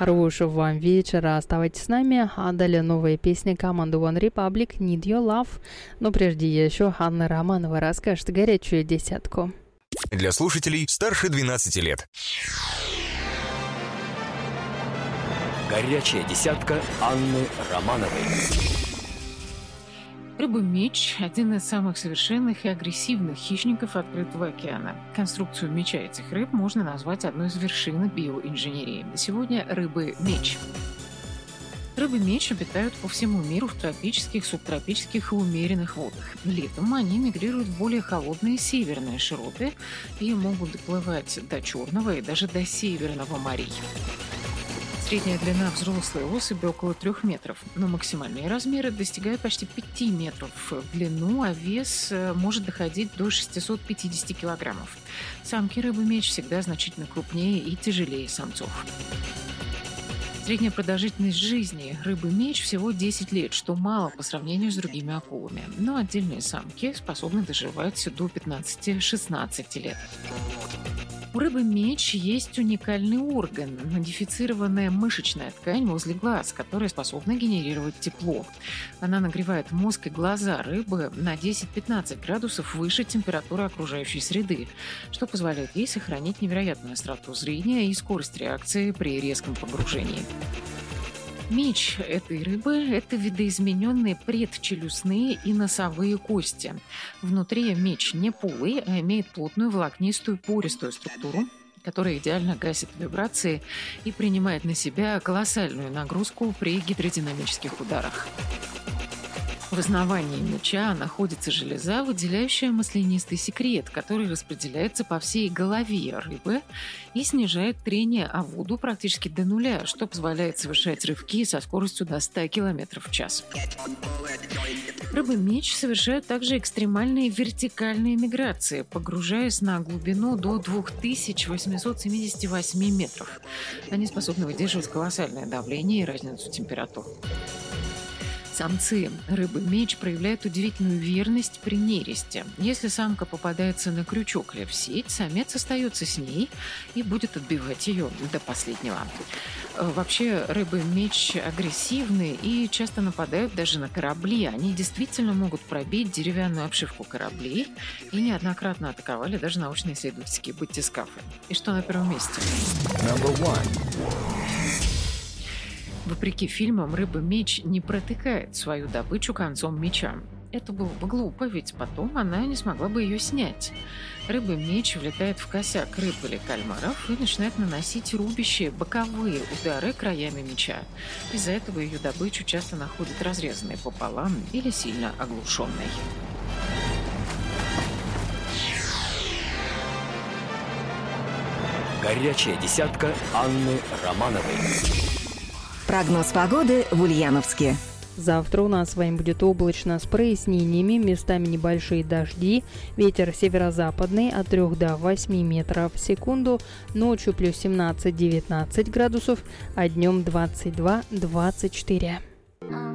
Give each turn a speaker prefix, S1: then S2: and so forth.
S1: Хорошего вам вечера. Оставайтесь с нами. А далее новая песня команды One Republic «Need Your Love». Но прежде еще Анна Романова расскажет горячую десятку.
S2: Для слушателей старше 12 лет.
S3: Горячая десятка Анны Романовой.
S4: Рыба-меч – один из самых совершенных и агрессивных хищников открытого океана. Конструкцию меча этих рыб можно назвать одной из вершин биоинженерии. Сегодня рыбы-меч. Рыбы-меч обитают по всему миру в тропических, субтропических и умеренных водах. Летом они мигрируют в более холодные северные широты и могут доплывать до Черного и даже до Северного морей. Средняя длина взрослой особи около 3 метров, но максимальные размеры достигают почти 5 метров в длину, а вес может доходить до 650 килограммов. Самки рыбы-меч всегда значительно крупнее и тяжелее самцов. Средняя продолжительность жизни рыбы-меч всего 10 лет, что мало по сравнению с другими акулами. Но отдельные самки способны доживать до 15-16 лет. У рыбы-меч есть уникальный орган – модифицированная мышечная ткань возле глаз, которая способна генерировать тепло. Она нагревает мозг и глаза рыбы на 10-15 градусов выше температуры окружающей среды, что позволяет ей сохранить невероятную остроту зрения и скорость реакции при резком погружении. Меч этой рыбы – это видоизмененные предчелюстные и носовые кости. Внутри меч не полый, а имеет плотную волокнистую пористую структуру, которая идеально гасит вибрации и принимает на себя колоссальную нагрузку при гидродинамических ударах. В основании меча находится железа, выделяющая маслянистый секрет, который распределяется по всей голове рыбы и снижает трение о воду практически до нуля, что позволяет совершать рывки со скоростью до 100 км в час. Рыбы-меч совершают также экстремальные вертикальные миграции, погружаясь на глубину до 2878 метров. Они способны выдерживать колоссальное давление и разницу температур. Самцы рыбы-меч проявляют удивительную верность при нересте. Если самка попадается на крючок или в сеть, самец остается с ней и будет отбивать ее до последнего. Вообще рыбы-меч агрессивны и часто нападают даже на корабли. Они действительно могут пробить деревянную обшивку кораблей и неоднократно атаковали даже научно-исследовательские батискафы. И что на первом месте? Вопреки фильмам, рыба-меч не протыкает свою добычу концом меча. Это было бы глупо, ведь потом она не смогла бы ее снять. Рыба-меч влетает в косяк рыб или кальмаров и начинает наносить рубящие боковые удары краями меча. Из-за этого ее добычу часто находят разрезанной пополам или сильно оглушенной.
S3: Горячая десятка Анны Романовой.
S5: Прогноз погоды в Ульяновске.
S1: Завтра у нас с вами будет облачно с прояснениями, местами небольшие дожди, ветер северо-западный от 3 до 8 метров в секунду, ночью плюс 17-19 градусов, а днем 22-24.